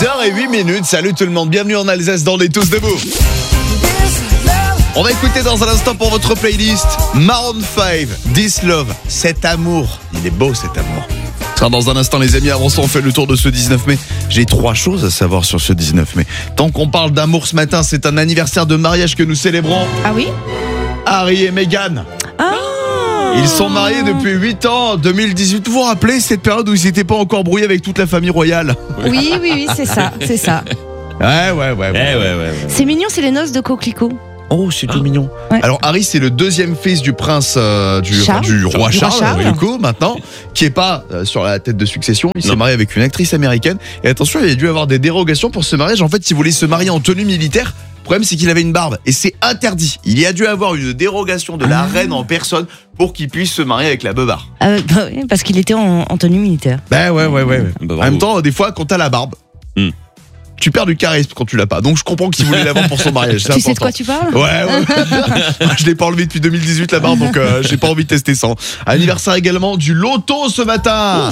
6h08. Salut tout le monde, bienvenue en Alsace dans les Tous Debout. On va écouter dans un instant pour votre playlist Maroon 5, This Love, cet amour. Il est beau cet amour. Ce sera dans un instant les amis, avant ça on fait le tour de ce 19 mai. J'ai 3 choses à savoir sur ce 19 mai. Tant qu'on parle d'amour ce matin, c'est un anniversaire de mariage que nous célébrons. Ah oui? Harry et Meghan. Ils sont mariés depuis 8 ans, 2018. Vous vous rappelez cette période où ils n'étaient pas encore brouillés avec toute la famille royale? Oui, c'est ça. Ouais. C'est mignon, c'est les noces de coquelicot. Oh, c'est tout mignon. Ouais. Alors Harry, c'est le deuxième fils du prince du roi Charles, du coup, maintenant, qui est pas sur la tête de succession. Il s'est marié avec une actrice américaine. Et attention, il a dû avoir des dérogations pour ce mariage. En fait, s'il voulait se marier en tenue militaire, le problème c'est qu'il avait une barbe et c'est interdit. Il y a dû avoir une dérogation de la reine en personne pour qu'il puisse se marier avec la beubare. Oui, parce qu'il était en tenue militaire. Ouais. Bah, En même temps, des fois, quand t'as la barbe, tu perds du charisme quand tu l'as pas. Donc je comprends qu'il voulait l'avoir pour son mariage. Tu sais de quoi tu parles? Ouais. Je l'ai pas enlevé depuis 2018 la barbe, donc j'ai pas envie de tester ça. Anniversaire également du loto ce matin.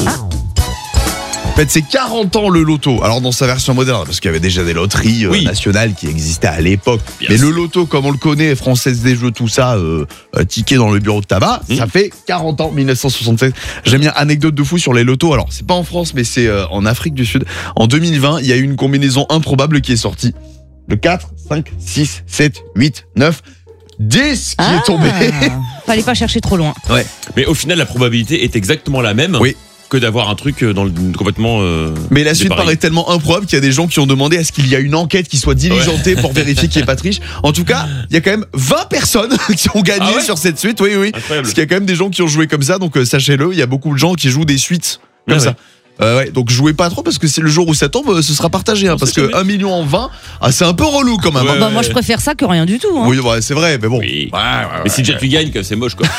En fait, c'est 40 ans le loto. Alors dans sa version moderne, parce qu'il y avait déjà des loteries nationales qui existaient à l'époque. Mais le loto, comme on le connaît, Française des Jeux, tout ça, ticket dans le bureau de tabac, ça fait 40 ans, 1967. J'aime bien anecdote de fou sur les lotos. Alors c'est pas en France, mais c'est en Afrique du Sud. En 2020, il y a eu une combinaison improbable qui est sortie. Le 4, 5, 6, 7, 8, 9... 10 qui est tombé. Fallait pas chercher trop loin. Ouais. Mais au final, la probabilité est exactement la même. Oui. Que d'avoir un truc dans le complètement. Mais la suite dépareillé. paraît tellement improbable qu'il y a des gens qui ont demandé à ce qu'il y a une enquête qui soit diligentée pour vérifier qu'il n'y ait pas de triche. En tout cas, il y a quand même 20 personnes qui ont gagné sur cette suite. Oui. Incroyable. Parce qu'il y a quand même des gens qui ont joué comme ça. Donc sachez-le, il y a beaucoup de gens qui jouent des suites comme ça. Donc jouez pas trop parce que c'est le jour où ça tombe, ce sera partagé. Parce que 1 million en 20, c'est un peu relou quand même. Moi je préfère ça que rien du tout. Oui, c'est vrai, mais bon. Oui. Mais si déjà tu gagnes, c'est moche quoi.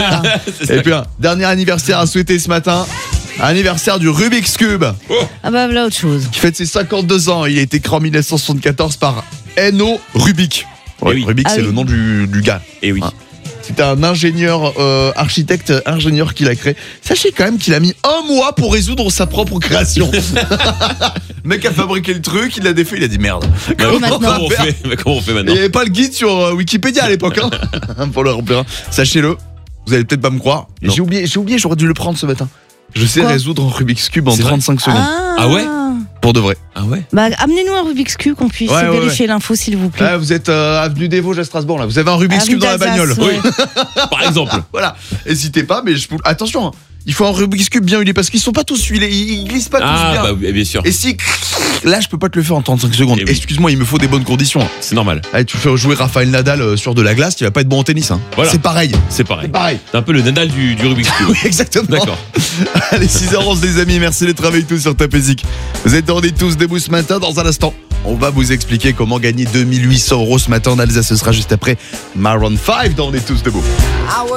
Et puis un dernier anniversaire à souhaiter ce matin. Anniversaire du Rubik's Cube. Voilà autre chose. Qui fête ses 52 ans. Il a été créé en 1974 par Enno Rubik. Rubik, c'est le nom du gars. Et oui. C'était un ingénieur, ingénieur qui l'a créé. Sachez quand même qu'il a mis 1 mois pour résoudre sa propre création. Le mec a fabriqué le truc, il l'a défait, il a dit merde. Comment on fait maintenant? Il n'y avait pas le guide sur Wikipédia à l'époque pour le remplir. Sachez-le, vous allez peut-être pas me croire. J'ai oublié, j'aurais dû le prendre ce matin. Je sais résoudre un Rubik's Cube en 35 secondes. Ah ouais? Pour de vrai. Ah ouais? Amenez-nous un Rubik's Cube qu'on puisse vérifier l'info s'il vous plaît. Vous êtes avenue des Vosges à Strasbourg là. Vous avez un Rubik's Cube dans la bagnole. Oui. Par exemple. Voilà. N'hésitez pas, mais attention. Il faut un Rubik's Cube bien huilé parce qu'ils sont pas tous huilés, ils glissent pas tous bien. Ah bah bien sûr. Et si là je peux pas te le faire en 35 secondes. Excuse-moi, il me faut des bonnes conditions. C'est normal. Allez, tu fais jouer Rafael Nadal sur de la glace, tu vas pas être bon en tennis Voilà. C'est pareil. C'est un peu le Nadal du Rubik's Cube. Oui, exactement. D'accord. Allez, 6h11 les amis, merci d'être avec nous sur Top Music. Vous êtes dans des Tous Debout ce matin. Dans un instant, on va vous expliquer comment gagner 2800 € ce matin en Alsace. Ce sera juste après Maroon 5 dans des Tous Debout.